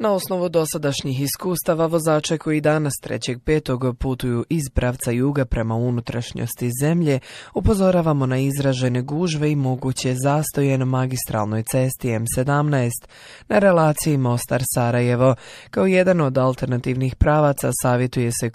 Na osnovu dosadašnjih iskustava vozače koji danas 3.5. putuju iz pravca juga prema unutrašnjosti zemlje upozoravamo na izražene gužve i moguće zastoje na magistralnoj cesti M17 na relaciji Mostar-Sarajevo. Kao jedan od alternativnih pravaca savjetuje se